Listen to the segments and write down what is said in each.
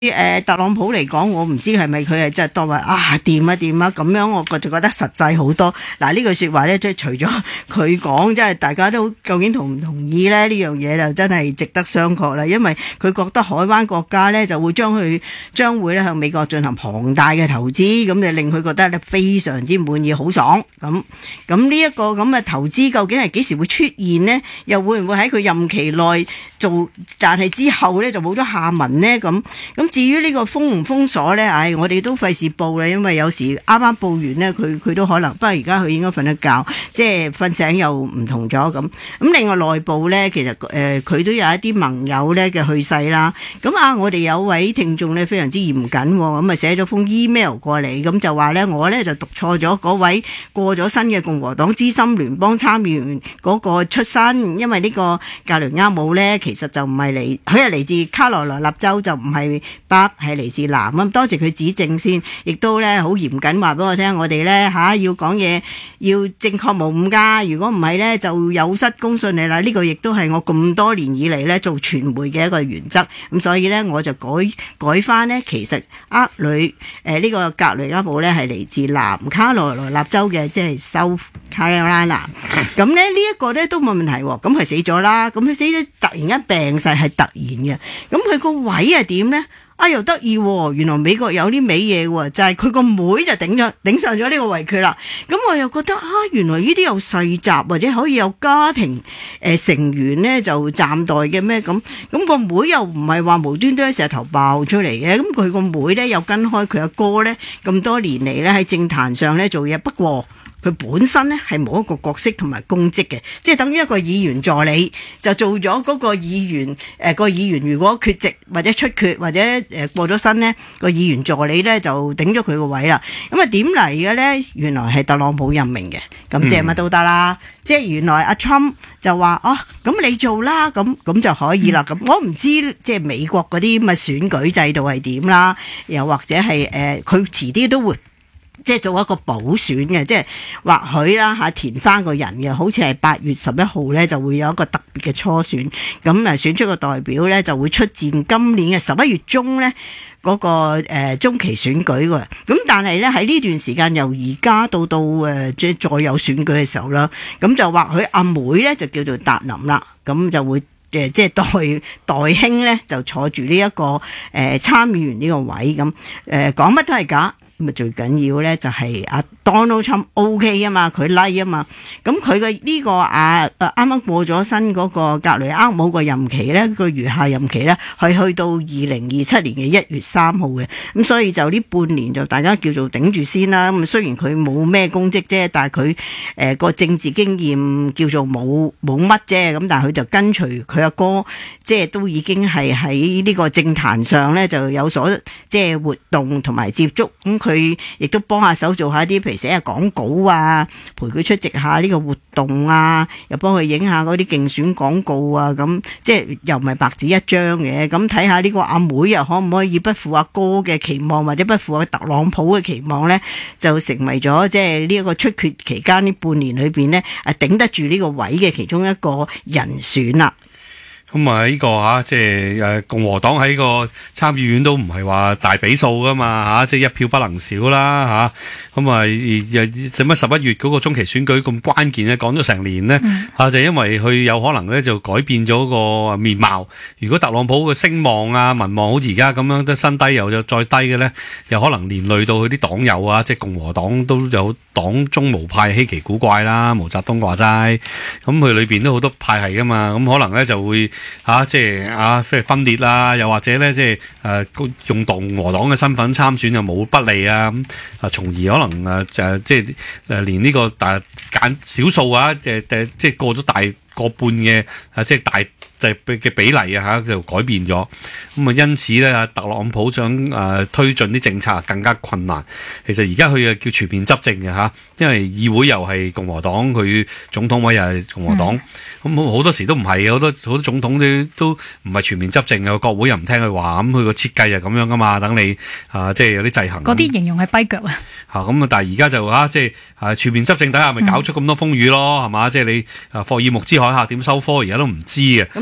特朗普嚟講，我唔知係咪佢係真係當為掂啊咁樣，我就覺得實際好多。嗱，呢句說話咧，即係除咗佢講，即係大家都究竟同唔同意咧？呢樣嘢就真係值得商榷啦。因為佢覺得海灣國家咧就會將會咧向美國進行龐大嘅投資，咁就令佢覺得咧非常之滿意，好爽。咁呢一個咁嘅投資究竟係幾時會出現呢？又會唔會喺佢任期內做？但係之後咧就冇咗下文呢？咁至於呢個封唔封鎖呢？我哋都費事報啦，因為有時啱啱報完呢，佢都可能，不過而家佢應該瞓得覺，即係瞓醒又唔同咗咁。另外內部呢，其實佢都有一啲盟友呢嘅去世啦。咁我哋有位聽眾呢，非常之嚴謹，咁寫咗封 email 過嚟，咁就話呢，我呢就讀錯咗嗰位過咗身嘅共和黨資深聯邦參議員嗰個出身，因為呢個格雷厄姆呢，其實就唔係佢係嚟自卡羅來納州，就唔係北，係嚟自南。咁多謝佢指正先，亦都咧好嚴謹話俾我聽，我哋咧要講嘢要正確無誤噶，如果唔係咧就有失公信力啦。呢個亦都係我咁多年以嚟咧做傳媒嘅一個原則。咁所以咧我就改翻咧，其實呢個格雷厄姆咧係嚟自南卡羅來納州嘅，即係 South Carolina。咁咧呢一個咧都冇問題喎。咁佢死咗啦，咁佢死咗突然間病逝係突然嘅。咁佢個位係點咧？又得意喎！原來美國有啲尾嘢喎，就係佢個妹就頂上咗呢個位缺啦。咁我又覺得原來呢啲有世襲或者可以有家庭成員呢就暫代嘅咩？咁個妹又唔係話無端端石頭爆出嚟嘅。咁佢個妹呢又跟開佢阿哥呢咁多年嚟呢喺政壇上呢做嘢，不過佢本身呢係冇一個角色同埋公職嘅，即係等於一個議員助理就做咗嗰個議員。個議員如果缺席或者出缺或者過咗身呢，個議員助理呢就頂咗佢個位啦。咁點嚟嘅呢？原來係特朗普任命嘅，咁即係乜都得啦。即係原來阿 Trump 就話咁你做啦，咁就可以啦。咁我唔知即係美國嗰啲咁嘅選舉制度係點啦，又或者係佢遲啲都會。即係做一個補選嘅，即係或許啦填翻個人嘅，好似係8月11號咧就會有一個特別嘅初選，咁選出個代表咧就會出戰今年嘅11月中咧嗰個中期選舉嘅。咁但係咧喺呢段時間由而家到即係再有選舉嘅時候啦，咁就或許阿妹咧就叫做達林啦，咁就會即係代兄咧就坐住呢一個參議員呢個位咁講乜都係假。咁最緊要咧就係阿 Donald Trump OK 啊嘛，佢 like 啊嘛，咁佢嘅呢個啱啱過咗身嗰個格雷厄姆個任期咧，個餘下任期咧係去到2027年嘅1月3號嘅，咁所以就呢半年就大家叫做頂住先啦。咁雖然佢冇咩公職啫，但係佢個政治經驗叫做冇乜啫，咁但係佢就跟隨佢阿哥，即係都已經係喺呢個政壇上咧就有所即係活動同埋接觸，咁佢亦都幫下手做下啲，譬如寫下廣告啊，陪佢出席下呢個活動啊，又幫佢影下嗰啲競選廣告啊，咁即係又唔係白紙一張嘅。咁睇下呢個阿妹又可唔可以不負阿哥嘅期望，或者不負阿特朗普嘅期望呢，就成為咗即係呢一個出缺期間呢半年裏邊呢頂得住呢個位嘅其中一個人選啦。 咁呢個即係共和黨喺個參議院都唔係話大比數噶嘛即係一票不能少啦咁使乜11月嗰個中期選舉咁關鍵咧？講咗成年呢就因為佢有可能咧就改變咗個面貌。如果特朗普嘅聲望啊民望好似而家咁樣都新低又再低嘅咧，又可能連累到佢啲黨友啊，即係共和黨都有黨中無派稀奇古怪啦，毛澤東話齋，咁佢裏邊都好多派系噶嘛，咁可能咧就會即係分裂啦，又或者咧即係用共和黨嘅身份參選又冇不利啊，咁從而可能即係連呢個揀少數即係過咗大過半嘅即係大嘅比例就改變咗，咁因此咧特朗普想推進啲政策更加困難。其實而家佢叫全面執政嘅因為議會又係共和黨，佢總統位又係共和黨，咁好多時都唔係嘅，好多總統都唔係全面執政嘅，國會又唔聽佢話，咁佢個設計就咁樣噶嘛，等你即係有啲制衡。 嗰啲形容係跛腳咁但係而家就即係全面執政底下咪搞出咁多風雨咯，係嘛？即係你霍爾木茲海峽點收科，而家都唔知嘅。 咁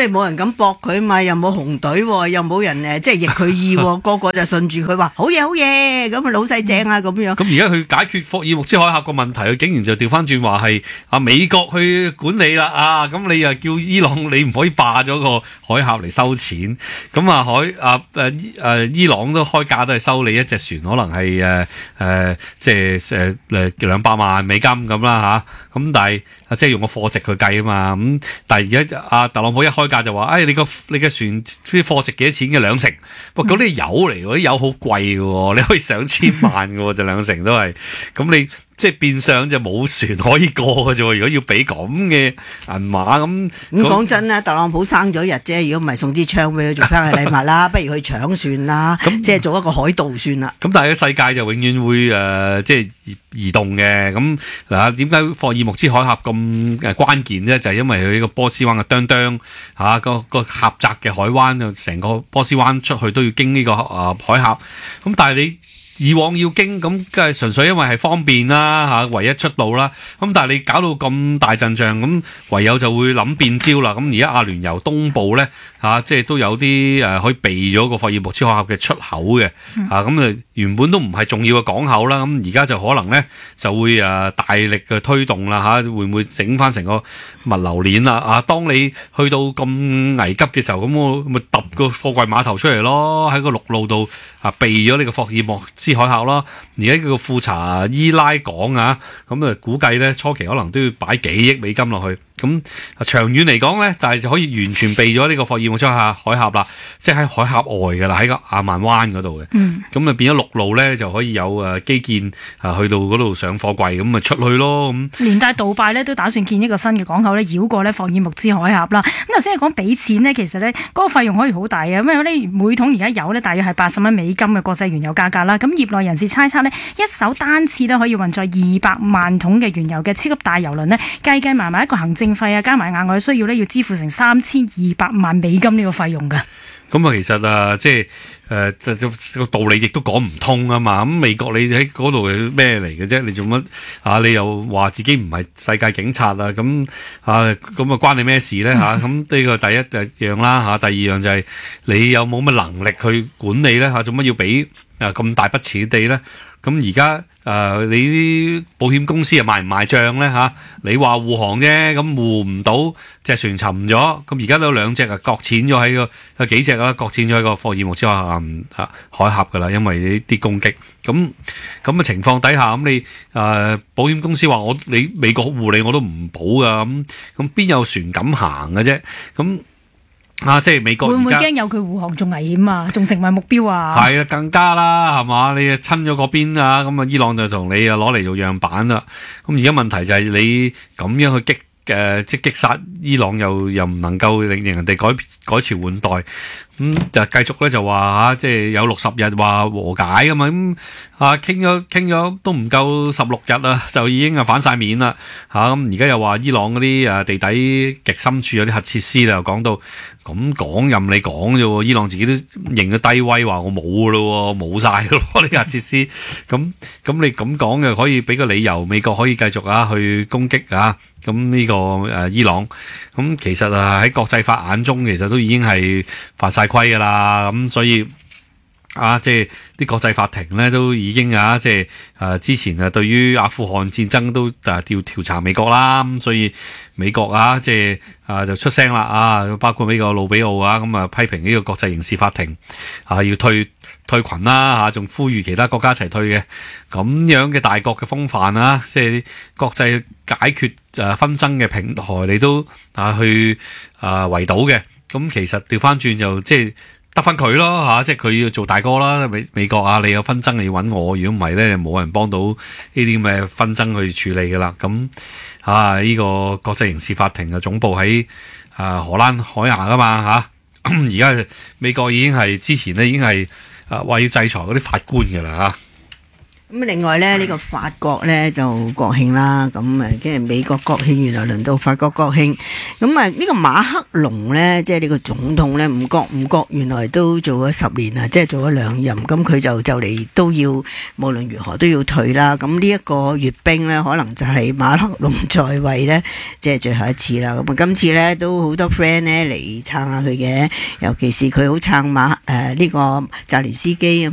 你冇人敢駁佢嘛，又冇紅隊喎，又冇人即係逆佢意喎，個個就順住佢話好嘢好嘢，咁啊老細正啊咁樣。 咁而家佢解決霍爾木茲海峽個問題，佢竟然就調翻轉話係美國去管理啦咁你又叫伊朗你唔可以霸咗個海峽嚟收錢，咁伊朗都開價都係收你一隻船，可能係即係200萬美金咁啦嚇，咁但係即係用個貨值去計啊嘛，咁但係而家特朗普一開價就話，你嘅船啲貨值幾多錢嘅2成，哇咁啲油嚟喎，啲油好貴嘅喎，你可以上千萬嘅喎，就2成都係，咁你即係變相就冇船可以過嘅啫喎，如果要俾咁嘅銀碼咁講真啦，特朗普生咗日啫，如果唔係送支槍俾佢做生日禮物啦，不如去搶算啦，即係做一個海盜算啦。咁但係個世界就永遠會即係移動嘅，咁嗱點解霍爾木茲海峽咁關鍵啫？就係因為佢呢個波斯灣嘅哚個狹窄嘅海灣，就成個波斯灣出去都要經呢個海峽，咁但係你以往要經咁，梗係純粹因為係方便啦唯一出路啦。咁但係你搞到咁大陣仗，咁唯有就會諗變招啦。咁而家阿聯酋東部咧即係都有啲可以避咗個霍爾木茲海峽嘅出口嘅咁原本都唔係重要嘅港口啦。咁而家就可能咧就會大力嘅推動啦會唔會整翻成個物流鏈啦當你去到咁危急嘅時候，咁我咪揼個貨櫃碼頭出嚟咯，喺個陸路度避咗呢個霍爾木茲海峽咯。而家叫個富查伊拉港咁估計咧初期可能都要擺幾億美金落去。咁長遠嚟講咧，但係就可以完全避咗呢個霍爾木茲海峽啦，即係喺海峽外㗎啦，喺個阿曼灣嗰度嘅。咁變咗陸路咧就可以有基建去到嗰度上貨櫃，咁咪出去咯。咁連帶杜拜咧都打算建一個新嘅港口咧，繞過咧霍爾木茲海峽啦。咁頭先你講俾錢呢，其實咧嗰個費用可以好大嘅，因為每桶而家油咧大約係80蚊美金嘅國際原油價格啦。咁業內人士猜測呢，一艘單次咧可以運載200萬桶嘅原油嘅超級大油輪呢，計埋一個行政費加埋額外需要咧，要支付成3200萬美金呢個費用㗎。 咁其實即係個道理亦都講唔通啊嘛。咁美國你喺嗰度係咩嚟嘅啫？你做乜你又話自己唔係世界警察咁關你咩事咧咁呢個第一樣啦第二樣就係你有冇乜能力去管理咧做乜要俾咁大筆錢地咧？咁而家你啲保險公司又賣唔賣帳咧你話護航啫，咁護唔到隻船沉咗，咁而家都有2隻擱淺咗喺個有幾隻擱淺咗喺個霍爾木茲海峽噶啦，因為呢啲攻擊。咁嘅情況底下，咁你保險公司話你美國護你我都唔保噶，咁邊有船敢行嘅啫？咁即係美國會唔會驚有佢護航仲危險啊？仲成為目標啊？ 係啊，更加啦，係嘛？你親咗嗰邊咁伊朗就同你攞嚟做樣板啦。咁而家問題就係你咁樣去即擊殺伊朗又唔能夠令人哋改朝換代，咁就繼續咧就話即係有60日話和解㗎嘛，咁傾咗都唔夠16日啊，就已經反晒面啦咁而家又話伊朗嗰啲地底極深處有啲核設施啦，又講到咁講任你講啫喎，伊朗自己都認咗低威，話我冇㗎咯，冇晒㗎咯啲核設施，咁你咁講嘅可以俾個理由，美國可以繼續去攻擊咁呢個伊朗，咁其實喺國際法眼中其實都已經係犯晒規㗎啦，咁所以即係啲國際法庭咧都已經即係之前對於阿富汗戰爭都調查美國啦，咁所以美國即係就出聲啦包括呢個魯比奧咁批評呢個國際刑事法庭要退群啦仲呼籲其他國家一齊退嘅，咁樣嘅大國嘅風範即係國際解決紛爭嘅平台你都去圍堵嘅，咁其實調翻轉就即係得翻佢咯即係佢要做大哥啦，美國你有紛爭你要揾我，如果唔係咧冇人幫到呢啲咁嘅紛爭去處理噶啦，咁呢個國際刑事法庭嘅總部喺荷蘭海牙噶嘛而家美國已經係之前咧已經係話要制裁嗰啲法官噶啦咁另外咧，呢個法國咧就國慶啦，咁跟住美國國慶，原來輪到法國國慶。咁呢個馬克龍咧，即係呢個總統咧，唔覺原來都做咗10年啦，即係做咗2任，咁佢就嚟都要無論如何都要退啦。咁呢一個閱兵咧，可能就係馬克龍在位咧，即係最後一次啦。咁啊，今次咧都好多 friend 咧嚟撐下佢嘅，尤其是佢好撐呢個澤連斯基。